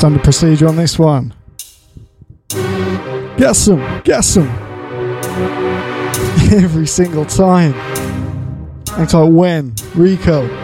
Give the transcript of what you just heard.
Standard procedure on this one. Guess them. Every single time. Hang tight, when? Rico.